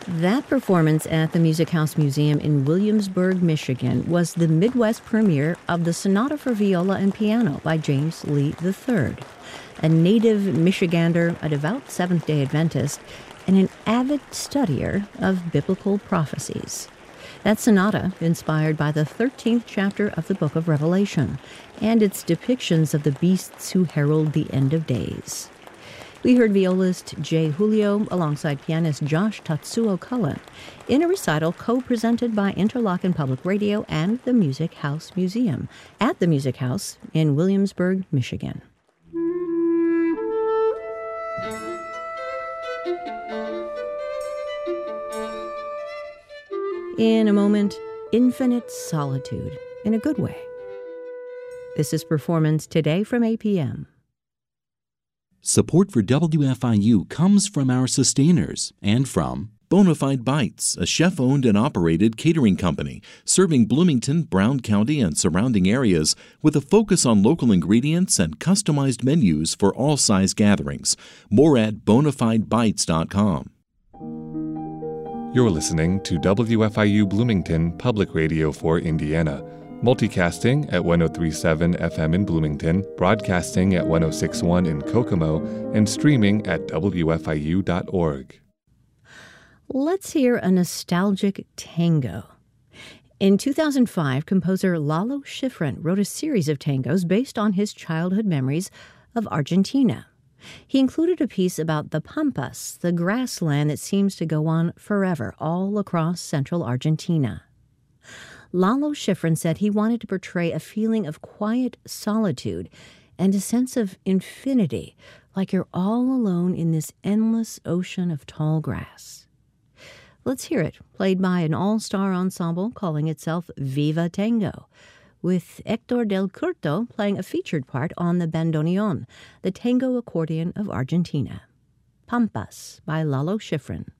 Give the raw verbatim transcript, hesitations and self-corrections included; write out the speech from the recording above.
That performance at the Music House Museum in Williamsburg, Michigan, was the Midwest premiere of the Sonata for Viola and Piano by James Lee the third, a native Michigander, a devout Seventh-day Adventist, and an avid studier of biblical prophecies. That sonata, inspired by the thirteenth chapter of the book of Revelation, and its depictions of the beasts who herald the end of days. We heard violist Jay Julio alongside pianist Josh Tatsuo Cullen in a recital co-presented by Interlochen Public Radio and the Music House Museum at the Music House in Williamsburg, Michigan. In a moment, infinite solitude, in a good way. This is Performance Today from A P M. Support for W F I U comes from our sustainers and from Bonafide Bites, a chef-owned and operated catering company serving Bloomington, Brown County, and surrounding areas with a focus on local ingredients and customized menus for all size gatherings. More at bonafide bites dot com. You're listening to W F I U Bloomington Public Radio for Indiana, multicasting at one oh three point seven F M in Bloomington, broadcasting at one oh six point one in Kokomo, and streaming at W F I U dot org. Let's hear a nostalgic tango. In two thousand five, composer Lalo Schifrin wrote a series of tangos based on his childhood memories of Argentina. He included a piece about the Pampas, the grassland that seems to go on forever all across central Argentina. Lalo Schifrin said he wanted to portray a feeling of quiet solitude and a sense of infinity, like you're all alone in this endless ocean of tall grass. Let's hear it, played by an all-star ensemble calling itself Viva Tango, with Hector del Curto playing a featured part on the bandoneon, the tango accordion of Argentina. Pampas by Lalo Schifrin.